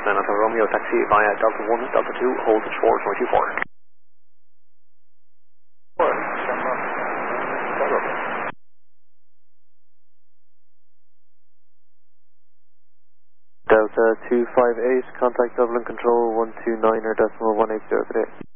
Delta 9 Hotel Romeo, taxi via Delta 1, Delta 2, hold short 024. Delta 258, contact Dublin Control 129 or decimal 180 today.